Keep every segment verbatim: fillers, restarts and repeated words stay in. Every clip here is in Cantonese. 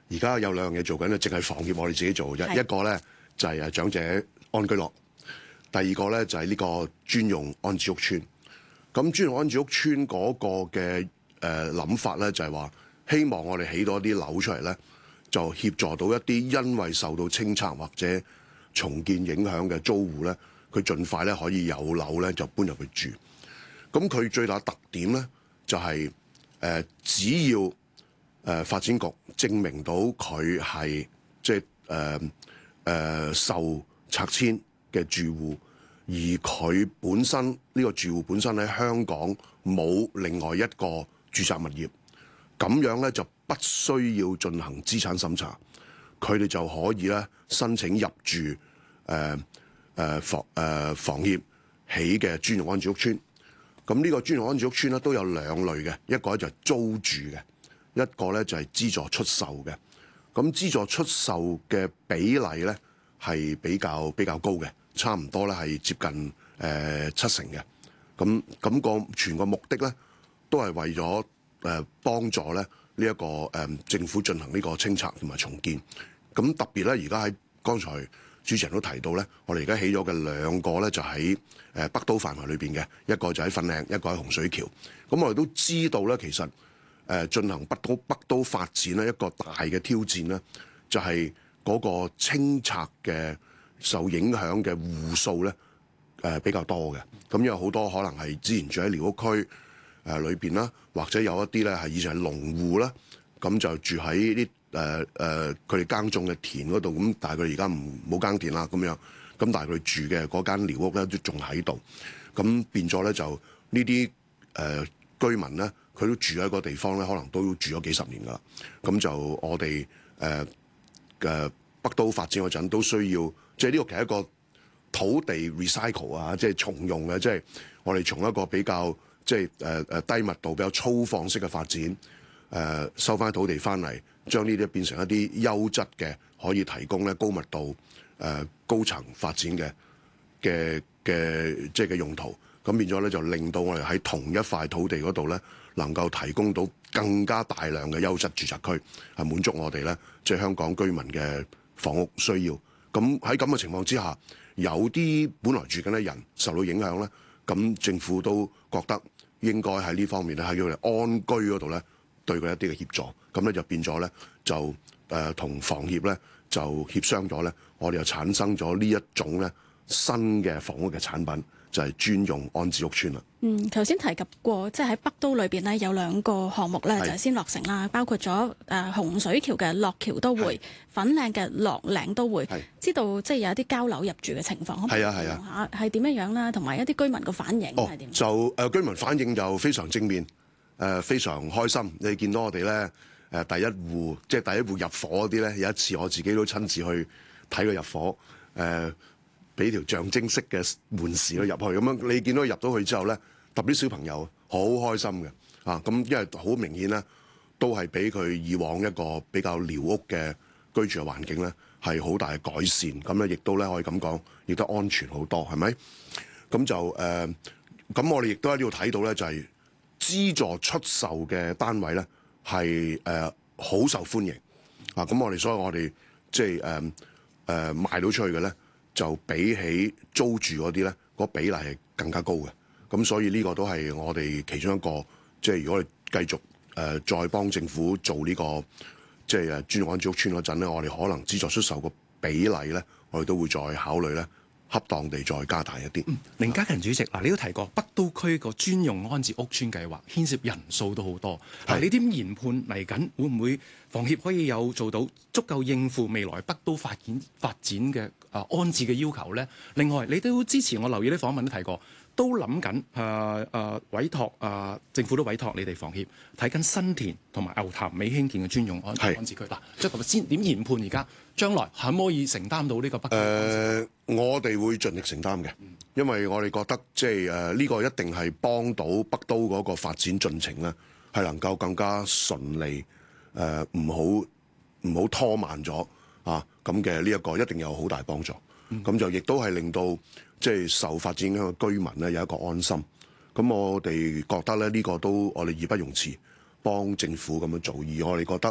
而家有兩樣嘢做緊咧，淨係房協我哋自己做嘅啫。一個咧就係誒長者安居樂，第二個咧就係呢個專用安置屋邨。咁專用安置屋邨嗰個嘅誒諗法咧，就係話希望我哋起多啲樓出嚟咧，就協助到一啲因為受到清拆或者重建影響嘅租戶咧，佢盡快咧可以有樓咧就搬入去住。咁佢最大特點咧就係、是、誒、呃、只要誒、呃、發展局證明到佢係即係誒誒受拆遷嘅住戶，而佢本身呢、這個住戶本身喺香港冇另外一個住宅物業，咁樣咧就不需要進行資產審查，佢哋就可以咧申請入住誒誒、呃呃、房誒、呃、房協起嘅專用安置屋邨。咁呢個專用安置屋邨咧都有兩類嘅，一個咧就係租住嘅，一個咧就係資助出售嘅。咁資助出售嘅比例咧係比較比較高嘅，差唔多咧係接近誒、呃、七成嘅。咁咁、那個全個目的咧都係為咗誒幫助咧呢一個誒、呃、政府進行呢個清拆同埋重建。咁特別咧而家喺剛才主持人都提到咧，我哋而家起咗嘅兩個咧就喺誒北都範圍裏邊嘅，一個就喺粉嶺，一個喺洪水橋。咁我哋都知道咧，其實誒進行北都北都發展咧，一個大嘅挑戰咧，就係嗰個清拆嘅受影響嘅戶數咧誒比較多嘅。咁有好多可能係之前住喺寮屋區誒裏邊啦，或者有一啲咧係以前係農戶啦，咁就住喺啲誒誒佢哋耕種嘅田嗰度，咁但係佢哋而家唔冇耕田啦，咁樣，咁但係佢住嘅嗰間寮屋咧都仲喺度，咁變咗咧就呢啲誒居民咧，佢都住喺個地方咧，可能都住咗幾十年噶啦，咁就我哋誒嘅北都發展嗰陣都需要，即係呢個其實一個土地 recycle 啊，即係重用嘅，即係我哋從一個比較即係誒誒低密度比較粗放式嘅發展，誒、呃、收翻土地翻嚟。將呢啲變成一啲優質嘅，可以提供咧高密度、誒、呃、高層發展嘅嘅嘅即係嘅用途，咁變咗咧就令到我哋喺同一塊土地嗰度咧，能夠提供到更加大量嘅優質住宅區，係滿足我哋咧即係香港居民嘅房屋需要。咁喺咁嘅情況之下，有啲本來住緊嘅人受到影響咧，咁政府都覺得應該喺呢方面咧喺佢哋安居嗰度咧，對佢一啲嘅協助，咁咧就變咗咧，就誒同、呃、房協咧就協商咗咧，我哋又產生咗呢一種咧新嘅房屋嘅產品，就係、是、專用安置屋邨啦。 嗯，頭先提及過，即係喺北都裏邊咧有兩個項目咧就係先落成啦，包括咗誒、呃、洪水橋嘅樂橋都會、粉嶺嘅樂嶺都會，知道即係有一啲交樓入住嘅情況，可唔可以講下係點樣樣啦？同埋一啲居民嘅反應係點、哦？ 就誒、呃、居民反應就非常正面。誒、呃、非常開心，你見到我哋咧誒第一戶，即係第一戶入伙嗰啲咧，有一次我自己都親自去睇佢入伙，誒俾條象徵式嘅門匙去入去，咁樣你見到佢入到去之後咧，特別啲小朋友好開心嘅，啊咁因為好明顯咧，都係俾佢以往一個比較寮屋嘅居住嘅環境咧，係好大嘅改善，咁咧亦都咧可以咁講，亦都安全好多，係咪？咁就誒，咁、呃、我哋亦都喺呢度睇到咧，就係、是。資助出售嘅單位咧係誒好受歡迎啊！咁我哋所以我哋即係誒誒賣到出去嘅咧，就比起租住嗰啲咧，個比例係更加高嘅。咁所以呢個都係我哋其中一個，即係如果我哋繼續誒、呃、再幫政府做呢個即係誒專用安置屋邨嗰陣咧，我哋可能資助出售個比例咧，我哋都會再考慮咧。恰當地再加大一啲。 嗯，凌嘉勤主席，嗱，你都提過北都區個專用安置屋邨計劃牽涉人數都好多。嗱，你點研判嚟緊會唔會房協可以有做到足夠應付未來北都發展發展嘅啊安置嘅要求咧？另外，你都之前我留意啲訪問都提過，都諗緊誒誒委託啊、呃、政府都委託你哋房協睇緊新田同埋牛潭尾興建嘅專用安安置區。嗱，即係先點研判而家將來可唔可以承擔到呢個北都？誒、 呃，我哋會盡力承擔嘅，因為我哋覺得即係誒呢個一定係幫到北都嗰個發展進程咧，係能夠更加順利，誒唔好唔好拖慢咗啊咁嘅呢一個一定有好大幫助。咁、嗯、就亦都係令到即係受發展影響嘅居民咧有一個安心。咁我哋覺得咧呢、這個都我哋義不容辭幫政府咁樣做，而我哋覺得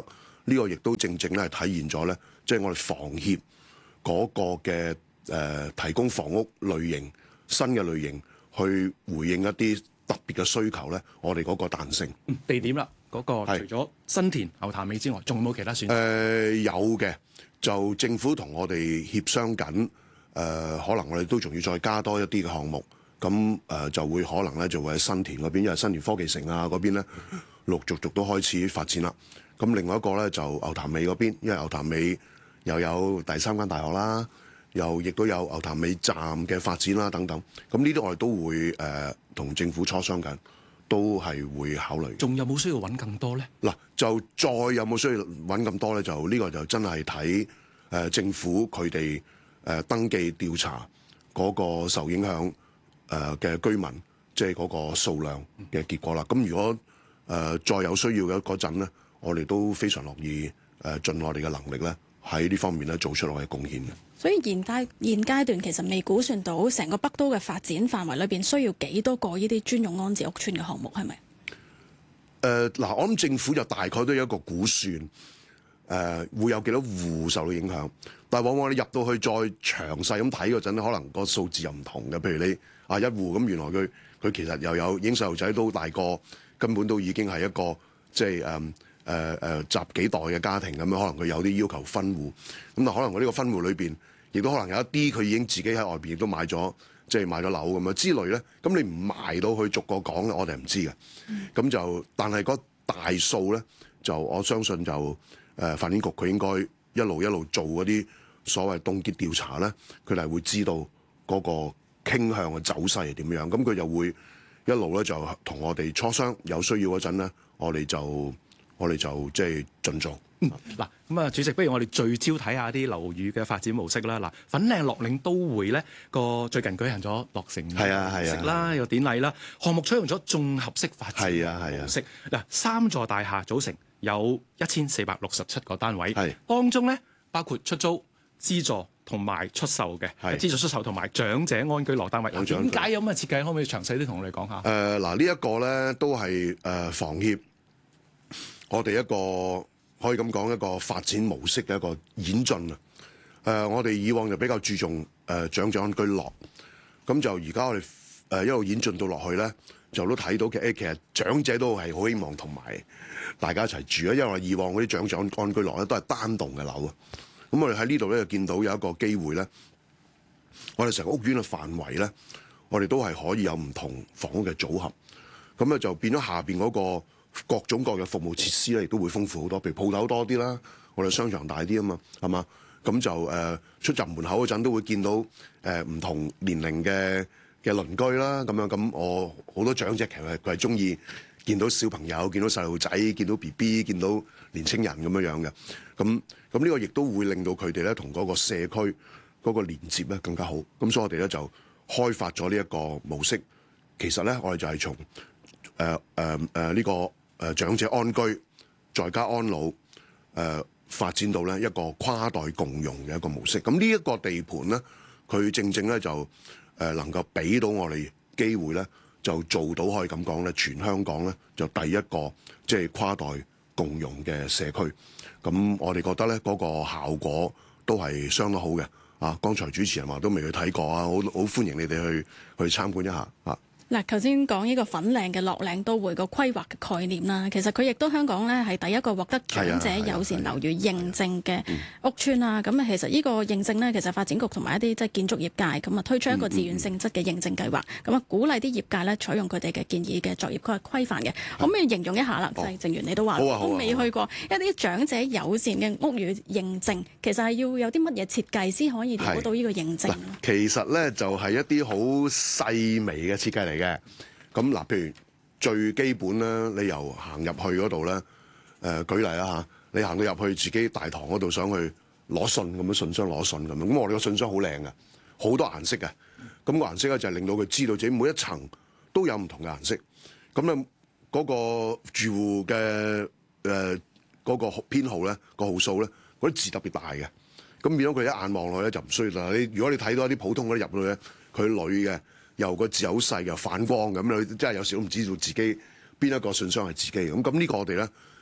呢個亦都正正咧係體現咗咧，即係我哋房協嗰個嘅誒提供房屋類型新嘅類型，去回應一啲特別嘅需求咧，我哋嗰個彈性。 嗯、地點啦，嗰、嗰個除咗新田、牛潭尾之外，仲有冇其他選擇？誒、 呃、有嘅，就政府同我哋協商緊，誒、呃、可能我哋都仲要再加多一啲嘅項目，咁誒、呃、就會可能咧就會喺新田嗰邊，因為新田科技城啊嗰邊咧陸續續都開始發展啦。咁另外一個咧就牛潭尾嗰邊，因為牛潭尾又有第三間大學啦，又亦都有牛潭尾站嘅發展啦等等。咁呢啲我哋都會誒同、呃、政府磋商緊，都係會考慮。 仲有冇需要揾更多咧？ 嗱，就再有冇需要揾咁多咧？就呢、呢個就真係睇誒政府佢哋誒登記調查嗰個受影響誒嘅居民，即係嗰個數量嘅結果啦。咁、嗯、如果誒、呃、再有需要嘅嗰陣咧，我哋都非常樂意誒盡我哋嘅能力咧，喺呢方面咧做出我嘅貢獻嘅。 所以現階現階段其實未估算到成個北都嘅發展範圍裏邊需要幾多個呢啲專用安置屋邨嘅項目，係咪？ 誒嗱、呃，我諗政府就大概都有一個估算，誒、呃、會有幾多戶受到影響，但係往往你入到去再詳細咁睇嗰陣咧，可能個數字又唔同嘅。譬如你啊一戶咁，原來佢佢其實又有已經細路仔都大個，根本都已經係一個即係誒。誒誒集幾代嘅家庭咁樣，可能佢有啲要求分戶，咁但可能我呢個分戶裏邊，亦都可能有一啲佢已經自己喺外邊亦都買咗，即係買咗樓咁樣之類咧。咁你唔埋到去逐個講咧，我哋唔知嘅。咁、嗯、就但係嗰大數咧，就我相信就誒、呃、發展局佢應該一路一路做嗰啲所謂凍結調查咧，佢哋係會知道嗰個傾向嘅走勢係點樣。咁佢就會一路咧就同我哋磋商，有需要嗰陣咧，我哋就。我哋就即係盡做。 嗱、嗯，咁啊，主席，不如我哋聚焦睇下啲樓宇嘅發展模式啦。嗱，粉嶺樂領都會咧個最近舉行咗落成儀式啦，有典禮啦，項目採用咗綜合式發展模式。嗱，三座大廈組成，有一千四百六十七個單位，係當中咧包括出租、資助同埋出售嘅，資助出售同埋長者安居樂單位。點解有咁嘅設計？可唔可以詳細啲同我哋講下？誒、 呃，嗱，呢一個咧都係誒房協。我哋一個可以咁講一個發展模式嘅一個演進啊！誒、呃，我哋以往就比較注重誒、呃、長者安居樂，咁就而家我哋誒、呃、一路演進到落去咧，就都睇到嘅誒，其實長者都係好希望同埋大家一齊住啊！因為我以往嗰啲長者安居樂咧都係單棟嘅樓啊，咁我哋喺呢度咧就見到有一個機會咧，我哋成個屋苑嘅範圍咧，我哋都係可以有唔同房屋嘅組合，咁咧就變咗下邊嗰、那個。各種各嘅服務設施咧，亦都會豐富好多。譬如鋪頭多啲啦，我哋商場大啲啊嘛，係嘛？咁就誒、呃、出入門口嗰陣都會見到誒唔、呃、同年齡嘅嘅鄰居啦。咁樣咁，我好多長者其實佢係中意見到小朋友、見到細路仔、見到 B B、見到年青人咁樣樣嘅。咁咁呢個亦都會令到佢哋咧同嗰個社區嗰個連接咧更加好。咁所以我哋咧就開發咗呢一個模式。其實咧，我哋就係從誒誒誒呢個。誒、呃、長者安居，在家安老，誒、呃、發展到咧一個跨代共用嘅一個模式。咁呢一個地盤咧，佢正正咧就誒、呃、能夠俾到我哋機會咧，就做到可以咁講咧，全香港咧就第一個即係、就是、跨代共用嘅社區。咁我哋覺得咧嗰、那個效果都係相當好嘅。啊，剛才主持人話都未去睇過啊，好好歡迎你哋去去參觀一下啊！ 嗱，頭先講呢個粉嶺嘅樂領都會個規劃嘅概念啦，其實佢亦都香港咧係第一個獲得長者友善樓宇認證嘅屋邨啦。咁啊，其實呢個認證咧，其實發展局同埋一啲即係建築業界咁啊推出一個自願性質嘅認證計劃，咁啊鼓勵啲業界咧採用佢哋嘅建議嘅作業規規範嘅。可唔可以形容一下啦？就係正如你都話，都未去過一啲長者友善嘅屋宇認證，其實係要有啲乜嘢設計先可以攞到呢個認證？ 其實咧就係一啲好細微嘅設計嚟嘅，咁嗱，譬如最基本咧，你由行入去嗰度咧，誒、呃、舉例啦嚇，你行到入去自己大堂嗰度想去攞信咁樣，信箱攞信咁樣，咁我哋個信箱好靚嘅，好多顏色嘅，咁、個顏色咧就係令到佢知道自己每一層都有唔同嘅顏色，咁咧嗰個住戶嘅誒嗰個編號咧、個號數咧，嗰啲字特別大嘅，咁變咗佢一眼望落去咧就唔需要啦。你如果你睇到一啲普通嗰啲入去咧，佢女嘅。又個字好細，又反光咁，你真係有時都唔知道自己邊一個信箱係自己嘅。咁咁呢個我哋咧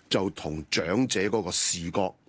就同長者嗰個視覺